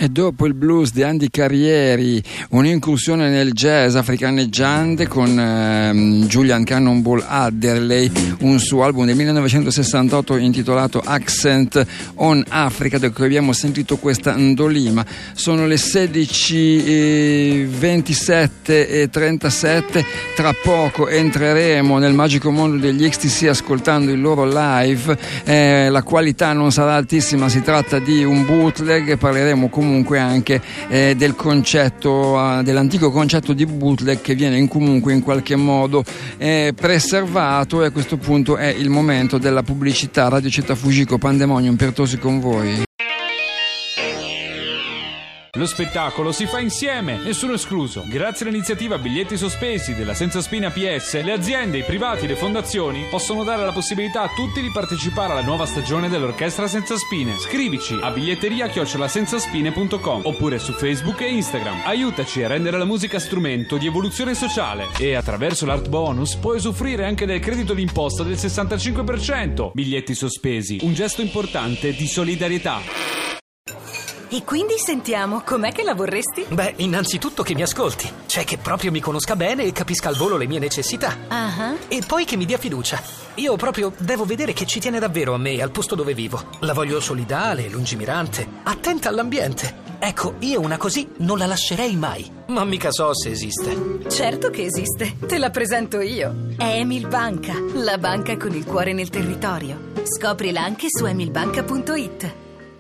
E dopo il blues di Andy Carrieri, un'incursione nel jazz africaneggiante con Julian Cannonball Adderley, un suo album del 1968 intitolato Accent on Africa, da cui abbiamo sentito questa Ndolima. Sono le 16:27 e 37, tra poco entreremo nel magico mondo degli XTC ascoltando il loro live. La qualità non sarà altissima, si tratta di un bootleg, parleremo comunque anche del concetto, dell'antico concetto di bootleg che viene comunque in qualche modo preservato, e a questo punto è il momento della pubblicità. Radio Città Fujiko, Pandemonium, Pertosi con voi. Lo spettacolo si fa insieme, nessuno escluso. Grazie all'iniziativa Biglietti Sospesi della Senza Spine APS, le aziende, i privati, le fondazioni possono dare la possibilità a tutti di partecipare alla nuova stagione dell'Orchestra Senza Spine. Scrivici a biglietteria@senzaspine.com oppure su Facebook e Instagram. Aiutaci a rendere la musica strumento di evoluzione sociale, e attraverso l'Art Bonus puoi usufruire anche del credito d'imposta del 65%. Biglietti Sospesi, un gesto importante di solidarietà. E quindi sentiamo, com'è che la vorresti? Beh, innanzitutto che mi ascolti, cioè che proprio mi conosca bene e capisca al volo le mie necessità. E poi che mi dia fiducia. Io proprio devo vedere che ci tiene davvero a me e al posto dove vivo. La voglio solidale, lungimirante, attenta all'ambiente. Ecco, io una così non la lascerei mai. Ma mica so se esiste. Certo che esiste, te la presento io. È Emil Banca, la banca con il cuore nel territorio. Scoprila anche su emilbanca.it.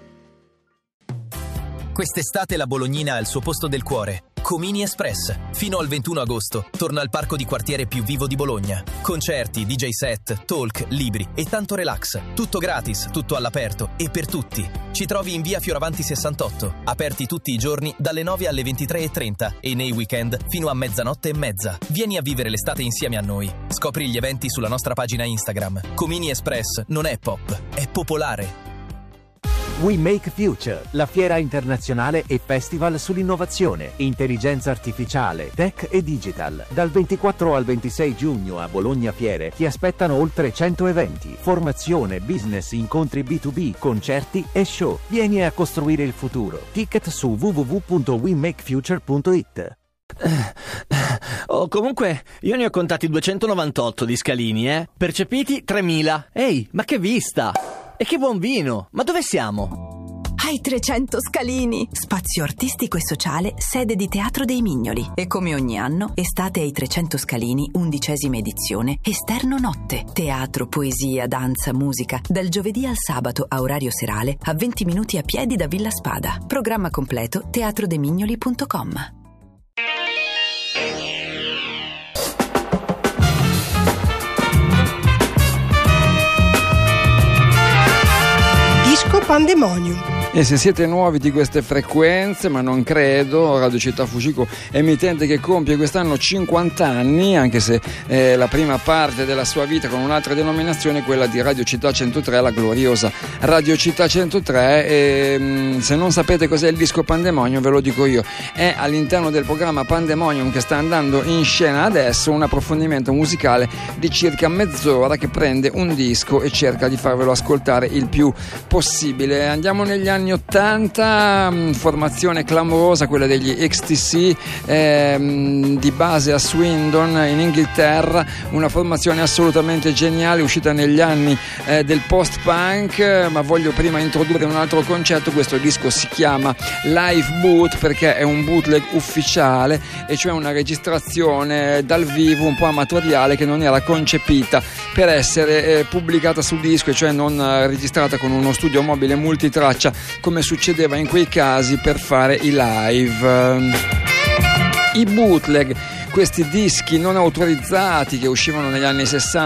Quest'estate la Bolognina ha il suo posto del cuore. Comini Express. Fino al 21 agosto torna al parco di quartiere più vivo di Bologna. Concerti, DJ set, talk, libri e tanto relax. Tutto gratis, tutto all'aperto e per tutti. Ci trovi in via Fioravanti 68, aperti tutti i giorni dalle 9 alle 23:30 e nei weekend fino a mezzanotte e mezza. Vieni a vivere l'estate insieme a noi. Scopri gli eventi sulla nostra pagina Instagram. Comini Express non è pop, è popolare. We Make Future, la fiera internazionale e festival sull'innovazione, intelligenza artificiale, tech e digital. Dal 24 al 26 giugno a Bologna Fiere ti aspettano oltre 100 eventi, formazione, business, incontri B2B, concerti e show. Vieni a costruire il futuro. Ticket su www.wemakefuture.it. Comunque, io ne ho contati 298 di scalini, percepiti 3.000. Ehi, ma che vista! E che buon vino! Ma dove siamo? Ai 300 scalini! Spazio artistico e sociale, sede di Teatro dei Mignoli. E come ogni anno, estate ai 300 scalini, 11ª edizione, esterno notte. Teatro, poesia, danza, musica. Dal giovedì al sabato a orario serale, a 20 minuti a piedi da Villa Spada. Programma completo teatrodemignoli.com. Pandemonium. E se siete nuovi di queste frequenze, ma non credo, Radio Città Fujiko, emittente che compie quest'anno 50 anni, anche se la prima parte della sua vita con un'altra denominazione, quella di Radio Città 103, la gloriosa Radio Città 103. E, se non sapete cos'è il disco Pandemonium, ve lo dico io, è all'interno del programma Pandemonium che sta andando in scena adesso un approfondimento musicale di circa mezz'ora che prende un disco e cerca di farvelo ascoltare il più possibile. Andiamo negli anni 80, formazione clamorosa, quella degli XTC, di base a Swindon in Inghilterra, una formazione assolutamente geniale, uscita negli anni del post-punk. Ma voglio prima introdurre un altro concetto. Questo disco si chiama Live Boot perché è un bootleg ufficiale, e cioè una registrazione dal vivo un po' amatoriale che non era concepita per essere pubblicata su disco, e cioè non registrata con uno studio mobile multitraccia come succedeva in quei casi per fare i live. I bootleg, questi dischi non autorizzati che uscivano negli anni 60